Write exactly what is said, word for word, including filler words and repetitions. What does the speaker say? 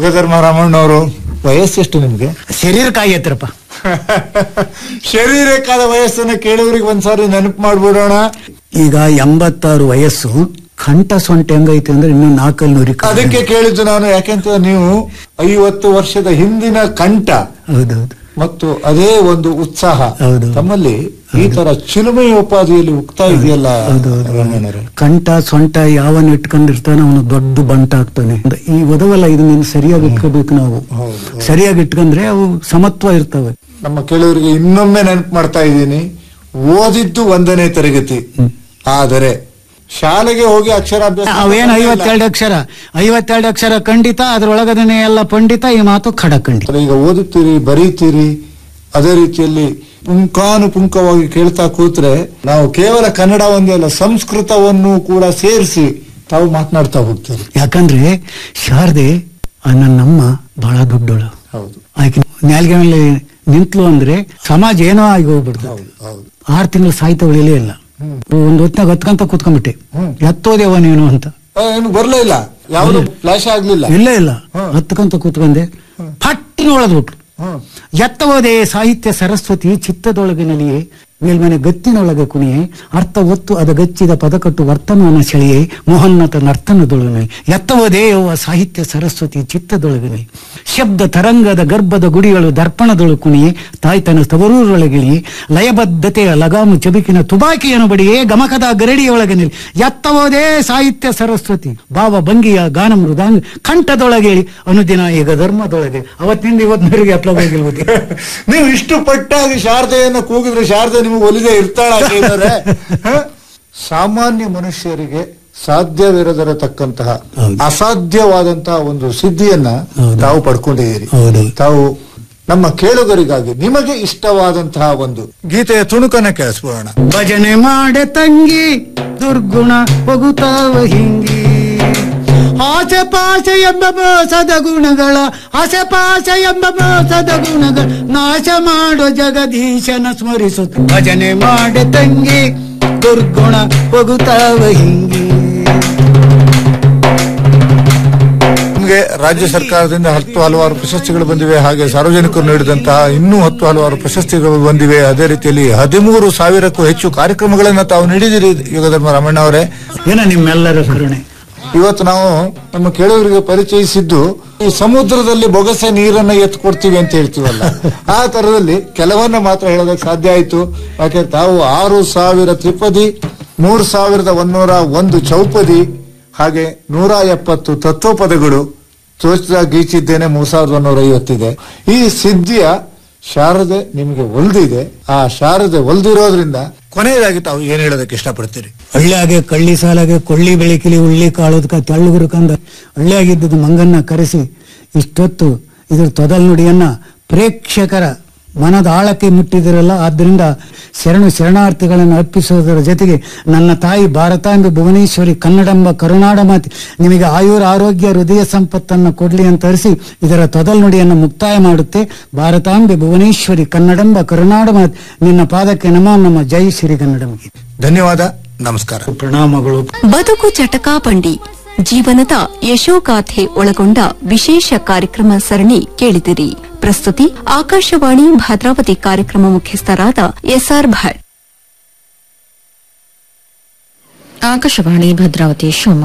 ಯುಗಧರ್ಮ ರಾಮಣ್ಣವರು, ವಯಸ್ಸೆಷ್ಟು ನಿಮ್ಗೆ? ಶರೀರ ಕಾಯತ್ರಪ್ಪ. ಶರೀರಕ್ಕಾದ ವಯಸ್ಸನ್ನ ಕೇಳುವರಿಗೆ ಒಂದ್ಸಾರಿ ನೆನಪು ಮಾಡ್ಬಿಡೋಣ. ಈಗ ಎಂಬತ್ತಾರು ವಯಸ್ಸು, ಕಂಠ ಸೊಂಟ ಹೆಂಗೈತೆ ಅಂದ್ರೆ ಇನ್ನು ನಾಲ್ಕಲ್ಲಿ ನೂರಿ. ಅದಕ್ಕೆ ಕೇಳಿದ್ದು ನಾನು, ಯಾಕೆಂತ ನೀವು ಐವತ್ತು ವರ್ಷದ ಹಿಂದಿನ ಕಂಠ ಹೌದೌದು ಮತ್ತು ಅದೇ ಒಂದು ಉತ್ಸಾಹ ಹೌದು. ತಮ್ಮಲ್ಲಿ ಈ ತರ ಚಿಲುಮೆಯ ಉಪಾಧಿಯಲ್ಲಿ ಉಕ್ತಾ ಇದೆಯಲ್ಲ ರಾಮಣ್ಣರೇ. ಕಂಠ ಸೊಂಟ ಯಾವನ್ ಇಟ್ಕೊಂಡಿರ್ತಾನೆ ಅವನು ದೊಡ್ಡ ಬಂಟ ಆಗ್ತಾನೆ. ಈ ಒದವಲ್ಲ, ಇದು ನೀನು ಸರಿಯಾಗಿ ಇಟ್ಕೋಬೇಕು. ನಾವು ಸರಿಯಾಗಿ ಇಟ್ಕೊಂಡ್ರೆ ಅವು ಸಮತ್ವ ಇರ್ತವೆ. ನಮ್ಮ ಕೇಳುವರಿಗೆ ಇನ್ನೊಮ್ಮೆ ನೆನಪು ಮಾಡ್ತಾ ಇದ್ದೀನಿ, ಓದಿದ್ದು ಒಂದನೇ ತರಗತಿ, ಆದರೆ ಶಾಲೆಗೆ ಹೋಗಿ ಅಕ್ಷರಾಭ್ಯಾಸ ಅವೇನು ಐವತ್ತೆರಡು ಅಕ್ಷರ ಐವತ್ತೆರಡು ಅಕ್ಷರ ಖಂಡಿತ, ಅದ್ರೊಳಗದನೆ ಎಲ್ಲ ಪಂಡಿತ, ಈ ಮಾತು ಖಡ ಖಂಡಿತ. ಈಗ ಓದುತ್ತೀರಿ, ಬರೀತೀರಿ, ಅದೇ ರೀತಿಯಲ್ಲಿ ಪುಂಖಾನುಪುಂಖವಾಗಿ ಕೇಳ್ತಾ ಕೂತ್ರೆ ನಾವು ಕೇವಲ ಕನ್ನಡ ಒಂದೇ ಅಲ್ಲ, ಸಂಸ್ಕೃತವನ್ನು ಕೂಡ ಸೇರಿಸಿ ತಾವು ಮಾತನಾಡ್ತಾ ಹೋಗ್ತೀರಿ. ಯಾಕಂದ್ರೆ ಶಾರದೆ ನನ್ನಮ್ಮ ಬಹಳ ದೊಡ್ಡೋಳು. ಹೌದು, ಆಕೆ ನ್ಯಾಲ್ಗೆ ಮೇಲೆ ನಿಂತ್ಲು ಅಂದ್ರೆ ಸಮಾಜ ಏನೋ ಆಗಿ ಹೋಗ್ಬಿಡ್ತು. ಆರು ತಿಂಗಳು ಸಾಯ್ತಾ ಉಳಿಲೇ ಇಲ್ಲ. ಒಂದ್ ಹೊತ್ತಿನಾಗ ಹತ್ಕಂತ ಕೂತ್ಕೊಂಡ್ಬಿಟ್ಟೆ, ಎತ್ತೋದೇವ ನೀನು ಅಂತ. ಏನು ಬರ್ಲೇ ಇಲ್ಲ, ಯಾವುದು ಫ್ಲಾಶ್ ಆಗ್ಲಿಲ್ಲ. ಇಲ್ಲ ಇಲ್ಲ ಹತ್ಕಂತ ಕೂತ್ಕೊಂಡೆ, ಫಟ್ಟಿನ ಒಳದ್ಬಿಟ್ರು. ಎತ್ತವೋದೆ ಸಾಹಿತ್ಯ ಸರಸ್ವತಿ ಚಿತ್ತದೊಳಗಿನಲ್ಲಿಯೇ ಮೇಲ್ಮನೆ ಗತ್ತಿನೊಳಗೆ ಕುಣಿಯೇ ಅರ್ಥ ಒತ್ತು ಅದ ಗಚ್ಚಿದ ಪದಕಟ್ಟು ವರ್ತಮಾನ ಸೆಳೆಯೇ ಮೋಹನ್ನತ ನರ್ತನದೊಳಗನೆ ಎತ್ತವೋದೇ ಯವ್ವ ಸಾಹಿತ್ಯ ಸರಸ್ವತಿ ಚಿತ್ತದೊಳಗನೆ ಶಬ್ದ ತರಂಗದ ಗರ್ಭದ ಗುಡಿಗಳು ದರ್ಪಣದೊಳು ಕುಣಿಯೇ ತಾಯ್ತನ ತವರೂರೊಳಗಿಳಿಯೇ ಲಯಬದ್ಧತೆಯ ಲಗಾಮು ಚಬಿಕಿನ ತುಬಾಕಿಯನ್ನು ಬಡಿಯೇ ಗಮಕದ ಗರಡಿಯೊಳಗೆ ನಿಲ್ಲಿ ಎತ್ತವೋದೇ ಸಾಹಿತ್ಯ ಸರಸ್ವತಿ ಭಾವ ಭಂಗಿಯ ಗಾನ ಮೃದಾಂಗ ಕಂಠದೊಳಗೇಳಿ ಅನುದಿನ ಈಗ ಧರ್ಮದೊಳಗೆ ಅವತ್ತಿನಿಂದ ಇವತ್ತಿನವರೆಗೆ ಅಪ್ಲವಾಗಿಲ್ಬೋದು. ನೀವು ಇಷ್ಟು ಪಟ್ಟಾಗಿ ಶಾರದೆಯನ್ನು ಕೂಗಿದ್ರೆ ಶಾರದೆ ನಿಮಗೆ ಒಲಿದೆ ಇರ್ತಾಳ? ಸಾಮಾನ್ಯ ಮನುಷ್ಯರಿಗೆ ಸಾಧ್ಯವಿರದಿರತಕ್ಕಂತಹ ಅಸಾಧ್ಯವಾದಂತಹ ಒಂದು ಸಿದ್ಧಿಯನ್ನ ತಾವು ಪಡ್ಕೊಂಡಿದ್ದೀರಿ. ತಾವು ನಮ್ಮ ಕೇಳುಗರಿಗಾಗಿ ನಿಮಗೆ ಇಷ್ಟವಾದಂತಹ ಒಂದು ಗೀತೆಯ ತುಣುಕನ್ನ ಕೇಳಿಸ್ಬೋಣ. ಭಜನೆ ಮಾಡೆ ತಂಗಿ ದುರ್ಗುಣ ಹೋಗುತ್ತಾವ ಹಿಂಗಿ, ಆಸೆ ಪಾಸೆ ಎಂಬ ಮೋಸದ ಗುಣಗಳ ಆಸೆ ಪಾಸೆ ಎಂಬ ಮೋಸದ ಗುಣಗಳ ನಾಶ ಮಾಡೋ ಜಗದೀಶನ ಸ್ಮರಿಸು. ಭಜನೆ ಮಾಡೆ ತಂಗಿ ದುರ್ಗುಣ ಹೋಗುತ್ತಾವ ಹಿಂಗಿ. ನಮಗೆ ರಾಜ್ಯ ಸರ್ಕಾರದಿಂದ ಹತ್ತು ಹಲವಾರು ಪ್ರಶಸ್ತಿಗಳು ಬಂದಿವೆ, ಹಾಗೆ ಸಾರ್ವಜನಿಕರು ನೀಡಿದಂತಹ ಇನ್ನೂ ಹತ್ತು ಹಲವಾರು ಪ್ರಶಸ್ತಿಗಳು ಬಂದಿವೆ. ಅದೇ ರೀತಿಯಲ್ಲಿ ಹದಿಮೂರು ಸಾವಿರಕ್ಕೂ ಹೆಚ್ಚು ಕಾರ್ಯಕ್ರಮಗಳನ್ನ ತಾವು ನೀಡಿದಿರಿ ಯುಗಧರ್ಮ ರಾಮಣ್ಣ ಅವರೇ. ಏನ ನಿಮ್ಮೆಲ್ಲರ ಕರುಣೆ. ಇವತ್ತು ನಾವು ನಮ್ಮ ಕೇಳುವರಿಗೆ ಪರಿಚಯಿಸಿದ್ದು ಈ ಸಮುದ್ರದಲ್ಲಿ ಬೊಗಸೆ ನೀರನ್ನ ಎತ್ತು ಕೊಡ್ತೀವಿ ಅಂತ ಹೇಳ್ತೀವಲ್ಲ, ಆ ತರದಲ್ಲಿ ಕೆಲವನ್ನ ಮಾತ್ರ ಹೇಳೋದಕ್ಕೆ ಸಾಧ್ಯ ಆಯ್ತು. ಯಾಕೆ ತಾವು ಆರು ಸಾವಿರ ತ್ರಿಪದಿ, ಮೂರು ಸಾವಿರದ ಒಂದೂರ ಒಂದು ಚೌಪದಿ, ಹಾಗೆ ನೂರ ಎಪ್ಪತ್ತು ತತ್ವಪದಗಳು, ತೋಚಿದ ಗೀಚಿದ್ದೇನೆ ಮೂರ್ ಸಾವಿರದ ಒಂದೂರ ಐವತ್ತಿದೆ. ಈ ಸಿದ್ಧಿಯ ಶಾರದೆ ನಿಮಗೆ ಒಲ್ದಿದೆ. ಆ ಶಾರದೆ ಒಲ್ದಿರೋದ್ರಿಂದ ಕೊನೆಯದಾಗಿ ತಾವು ಏನ್ ಹೇಳೋದಕ್ಕೆ ಇಷ್ಟಪಡ್ತೀರಿ? ಹಳ್ಳಿಯಾಗೆ ಕಳ್ಳಿ ಸಾಲಾಗೆ ಕೊಳ್ಳಿ ಬೆಳಕಿಲಿ ಉಳ್ಳಿ ಕಾಳೋದಕ್ಕ ತೆಳ್ಳಗುರು ಕಂದ ಹಳ್ಳಿಯಾಗಿದ್ದದ್ದು ಮಂಗನ್ನ ಕರೆಸಿ ಇಷ್ಟೊತ್ತು ಇದ್ರ ತೊದಲ್ ನುಡಿಯನ್ನ ಪ್ರೇಕ್ಷಕರ ಮನದ ಆಳಕ್ಕೆ ಮುಟ್ಟಿದಿರಲ್ಲ. ಆದ್ದರಿಂದ ಶರಣು ಶರಣಾರ್ಥಿಗಳನ್ನು ಅರ್ಪಿಸೋದರ ಜೊತೆಗೆ ನನ್ನ ತಾಯಿ ಭಾರತಾಂಬೆ ಭುವನೇಶ್ವರಿ ಕನ್ನಡಂಬ ಕರುನಾಡ ಮಾತಿ ನಿಮಗೆ ಆಯುರ ಆರೋಗ್ಯ ಹೃದಯ ಸಂಪತ್ತನ್ನು ಕೊಡ್ಲಿ ಅಂತ ಅರಿಸಿ ಇದರ ತೊದಲ್ ನುಡಿಯನ್ನು ಮುಕ್ತಾಯ ಮಾಡುತ್ತೆ. ಭಾರತಾಂಬೆ ಭುವನೇಶ್ವರಿ ಕನ್ನಡಂಬ ಕರುನಾಡ ಮಾತಿ ನಿನ್ನ ಪಾದಕ್ಕೆ ನಮೋ ನಮ್ಮ ಜೈ ಶ್ರೀ ಕನ್ನಡಂಗೆ. ಧನ್ಯವಾದ, ನಮಸ್ಕಾರ, ಪ್ರಣಾಮಗಳು. ಬದುಕು ಚಟಕಾಪಂಡಿ ಜೀವನದ ಯಶೋಗಾಥೆ ಒಳಗೊಂಡ ವಿಶೇಷ ಕಾರ್ಯಕ್ರಮ ಸರಣಿ ಕೇಳಿದಿರಿ. ಪ್ರಸ್ತುತಿ ಆಕಾಶವಾಣಿ ಭದ್ರಾವತಿ ಕಾರ್ಯಕ್ರಮ ಮುಖ್ಯಸ್ಥರಾದ ಎಸ್ಆರ್ ಭಟ್. ಆಕಾಶವಾಣಿ ಭದ್ರಾವತಿ ಶಿವಮೊಗ್ಗ.